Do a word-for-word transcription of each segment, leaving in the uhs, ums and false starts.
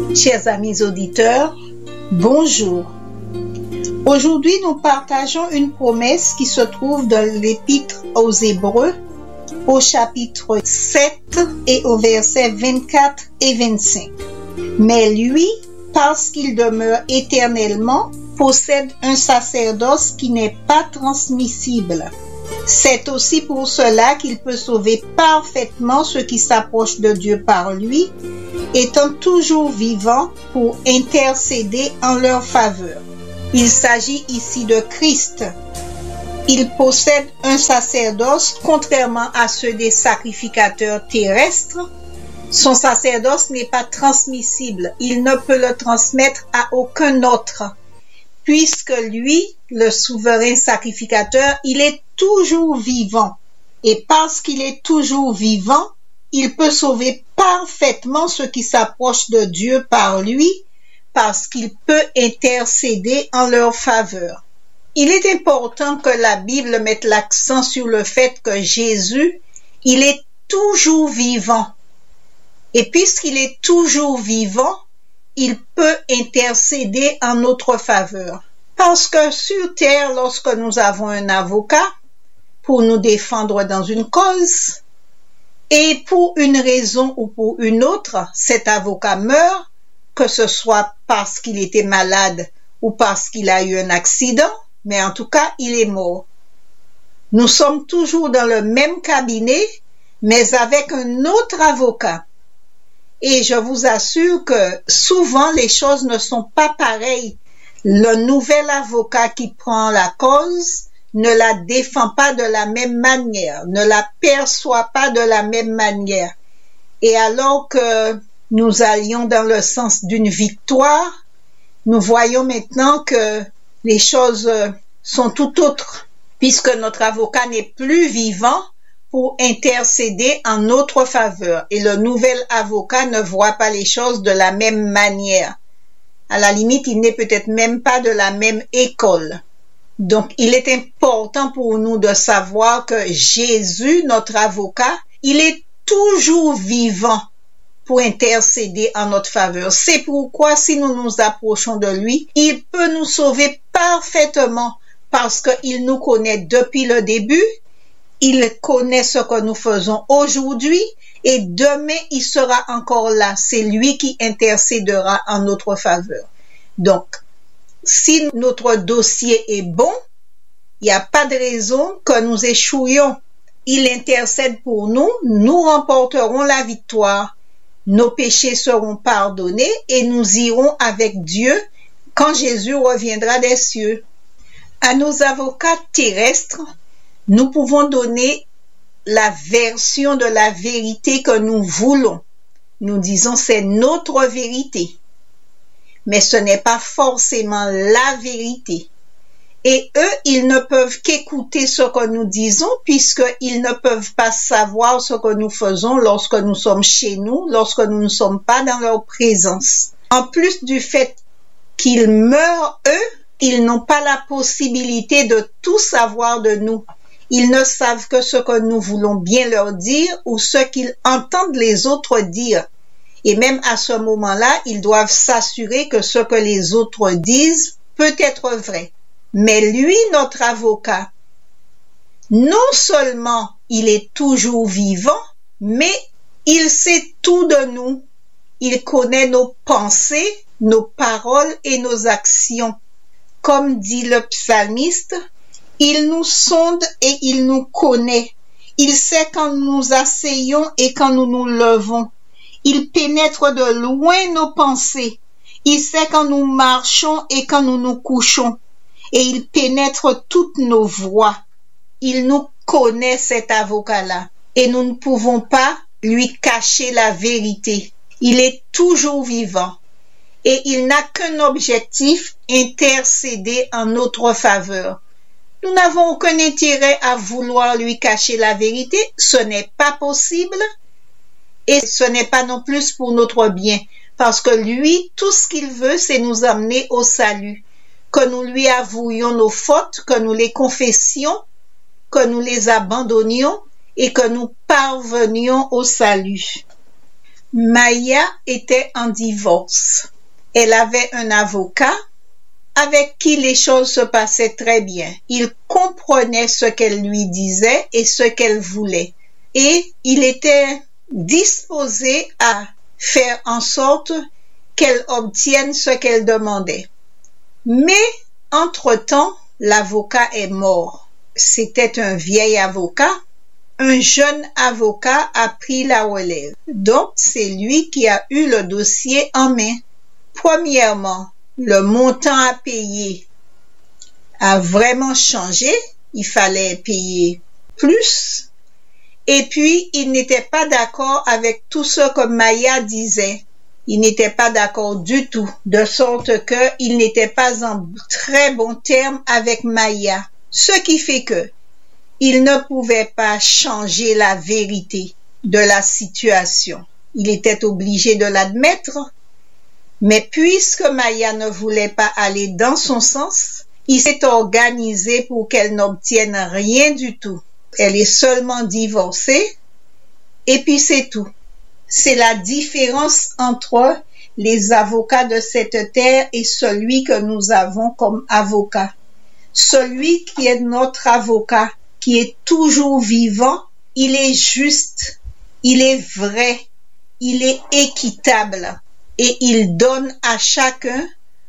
Chers amis auditeurs, bonjour. Aujourd'hui, nous partageons une promesse qui se trouve dans l'Épître aux Hébreux, au chapitre sept et au verset vingt-quatre et vingt-cinq. Mais lui, parce qu'il demeure éternellement, possède un sacerdoce qui n'est pas transmissible. C'est aussi pour cela qu'il peut sauver parfaitement ceux qui s'approchent de Dieu par lui, étant toujours vivant pour intercéder en leur faveur. Il s'agit ici de Christ. Il possède un sacerdoce contrairement à ceux des sacrificateurs terrestres. Son sacerdoce n'est pas transmissible. Il ne peut le transmettre à aucun autre, puisque lui, le souverain sacrificateur, il est toujours vivant. Et parce qu'il est toujours vivant, il peut sauver parfaitement ceux qui s'approchent de Dieu par lui, parce qu'il peut intercéder en leur faveur. Il est important que la Bible mette l'accent sur le fait que Jésus, il est toujours vivant. Et puisqu'il est toujours vivant, il peut intercéder en notre faveur. Parce que sur terre, lorsque nous avons un avocat pour nous défendre dans une cause, et pour une raison ou pour une autre, cet avocat meurt, que ce soit parce qu'il était malade ou parce qu'il a eu un accident, mais en tout cas, il est mort. Nous sommes toujours dans le même cabinet, mais avec un autre avocat. Et je vous assure que souvent, les choses ne sont pas pareilles. Le nouvel avocat qui prend la cause ne la défend pas de la même manière, ne la perçoit pas de la même manière. Et alors que nous allions dans le sens d'une victoire, nous voyons maintenant que les choses sont tout autres, puisque notre avocat n'est plus vivant pour intercéder en notre faveur. Et le nouvel avocat ne voit pas les choses de la même manière. À la limite, il n'est peut-être même pas de la même école. Donc, il est important pour nous de savoir que Jésus, notre avocat, il est toujours vivant pour intercéder en notre faveur. C'est pourquoi, si nous nous approchons de lui, il peut nous sauver parfaitement parce qu'il nous connaît depuis le début, il connaît ce que nous faisons aujourd'hui et demain, il sera encore là. C'est lui qui intercédera en notre faveur. Donc, si notre dossier est bon, il n'y a pas de raison que nous échouions. Il intercède pour nous, nous remporterons la victoire. Nos péchés seront pardonnés et nous irons avec Dieu quand Jésus reviendra des cieux. À nos avocats terrestres, nous pouvons donner la version de la vérité que nous voulons. Nous disons c'est notre vérité. Mais ce n'est pas forcément la vérité. Et eux, ils ne peuvent qu'écouter ce que nous disons puisqu'ils ne peuvent pas savoir ce que nous faisons lorsque nous sommes chez nous, lorsque nous ne sommes pas dans leur présence. En plus du fait qu'ils meurent, eux, ils n'ont pas la possibilité de tout savoir de nous. Ils ne savent que ce que nous voulons bien leur dire ou ce qu'ils entendent les autres dire. Et même à ce moment-là, ils doivent s'assurer que ce que les autres disent peut être vrai. Mais lui, notre avocat, non seulement il est toujours vivant, mais il sait tout de nous. Il connaît nos pensées, nos paroles et nos actions. Comme dit le psalmiste, il nous sonde et il nous connaît. Il sait quand nous nous asseyons et quand nous nous levons. Il pénètre de loin nos pensées. Il sait quand nous marchons et quand nous nous couchons. Et il pénètre toutes nos voies. Il nous connaît, cet avocat-là. Et nous ne pouvons pas lui cacher la vérité. Il est toujours vivant. Et il n'a qu'un objectif, intercéder en notre faveur. Nous n'avons aucun intérêt à vouloir lui cacher la vérité. Ce n'est pas possible. Et ce n'est pas non plus pour notre bien. Parce que lui, tout ce qu'il veut, c'est nous amener au salut. Que nous lui avouions nos fautes, que nous les confessions, que nous les abandonnions et que nous parvenions au salut. Maya était en divorce. Elle avait un avocat avec qui les choses se passaient très bien. Il comprenait ce qu'elle lui disait et ce qu'elle voulait. Et il était disposé à faire en sorte qu'elle obtienne ce qu'elle demandait. Mais, entre-temps, l'avocat est mort. C'était un vieil avocat. Un jeune avocat a pris la relève. Donc, c'est lui qui a eu le dossier en main. Premièrement, le montant à payer a vraiment changé. Il fallait payer plus. Et puis, il n'était pas d'accord avec tout ce que Maya disait. Il n'était pas d'accord du tout, de sorte qu'il n'était pas en très bon terme avec Maya. Ce qui fait que il ne pouvait pas changer la vérité de la situation. Il était obligé de l'admettre. Mais puisque Maya ne voulait pas aller dans son sens, il s'est organisé pour qu'elle n'obtienne rien du tout. Elle est seulement divorcée et puis c'est tout. C'est la différence entre les avocats de cette terre et celui que nous avons comme avocat. Celui qui est notre avocat, qui est toujours vivant, il est juste, il est vrai, il est équitable et il donne à chacun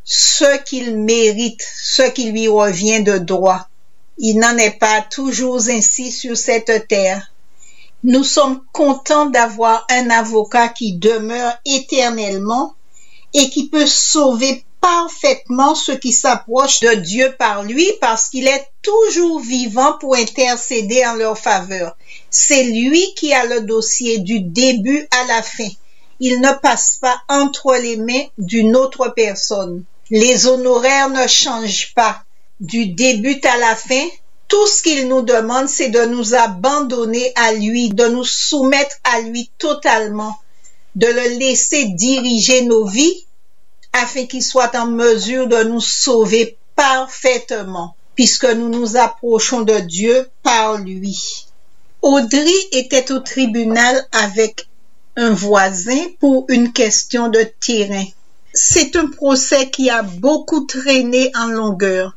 ce qu'il mérite, ce qui lui revient de droit. Il n'en est pas toujours ainsi sur cette terre. Nous sommes contents d'avoir un avocat qui demeure éternellement et qui peut sauver parfaitement ceux qui s'approchent de Dieu par lui parce qu'il est toujours vivant pour intercéder en leur faveur. C'est lui qui a le dossier du début à la fin. Il ne passe pas entre les mains d'une autre personne. Les honoraires ne changent pas. Du début à la fin, tout ce qu'il nous demande, c'est de nous abandonner à lui, de nous soumettre à lui totalement, de le laisser diriger nos vies afin qu'il soit en mesure de nous sauver parfaitement, puisque nous nous approchons de Dieu par lui. Audrey était au tribunal avec un voisin pour une question de terrain. C'est un procès qui a beaucoup traîné en longueur.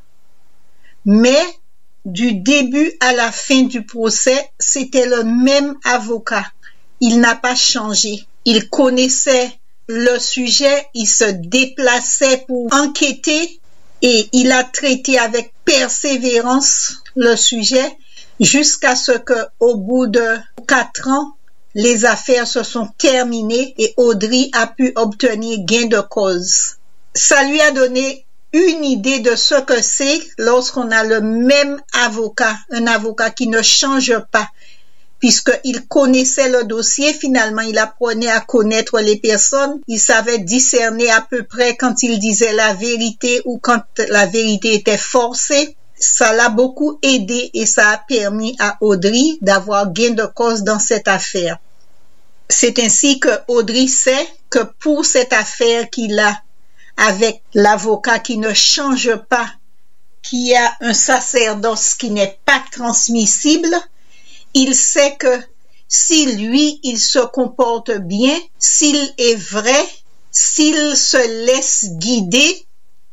Mais du début à la fin du procès, c'était le même avocat. Il n'a pas changé. Il connaissait le sujet, il se déplaçait pour enquêter et il a traité avec persévérance le sujet jusqu'à ce que, au bout de quatre ans, les affaires se sont terminées et Audrey a pu obtenir gain de cause. Ça lui a donné une idée de ce que c'est lorsqu'on a le même avocat, un avocat qui ne change pas, puisqu'il connaissait le dossier, finalement il apprenait à connaître les personnes, il savait discerner à peu près quand il disait la vérité ou quand la vérité était forcée. Ça l'a beaucoup aidé et ça a permis à Audrey d'avoir gain de cause dans cette affaire. C'est ainsi que Audrey sait que pour cette affaire qu'il a avec l'avocat qui ne change pas, qui a un sacerdoce qui n'est pas transmissible, il sait que si lui, il se comporte bien, s'il est vrai, s'il se laisse guider,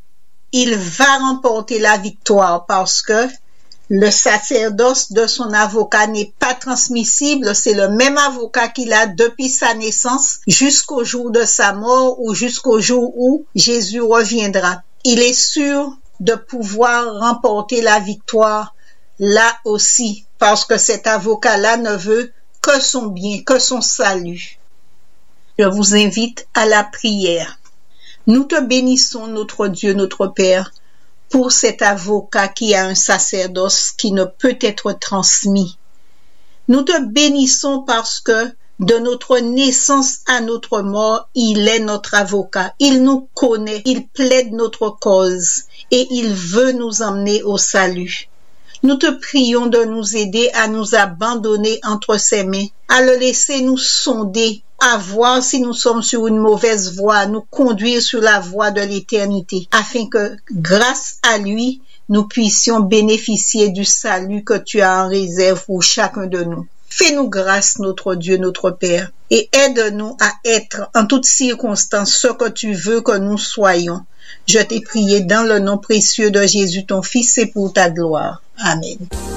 il va remporter la victoire parce que le sacerdoce de son avocat n'est pas transmissible. C'est le même avocat qu'il a depuis sa naissance jusqu'au jour de sa mort ou jusqu'au jour où Jésus reviendra. Il est sûr de pouvoir remporter la victoire là aussi parce que cet avocat-là ne veut que son bien, que son salut. Je vous invite à la prière. Nous te bénissons, notre Dieu, notre Père, pour cet avocat qui a un sacerdoce qui ne peut être transmis. Nous te bénissons parce que de notre naissance à notre mort, il est notre avocat. Il nous connaît, il plaide notre cause et il veut nous emmener au salut. Nous te prions de nous aider à nous abandonner entre ses mains, à le laisser nous sonder, à voir si nous sommes sur une mauvaise voie, à nous conduire sur la voie de l'éternité, afin que, grâce à lui, nous puissions bénéficier du salut que tu as en réserve pour chacun de nous. Fais-nous grâce, notre Dieu, notre Père, et aide-nous à être en toutes circonstances ce que tu veux que nous soyons. Je t'ai prié dans le nom précieux de Jésus, ton Fils, et pour ta gloire. Amen.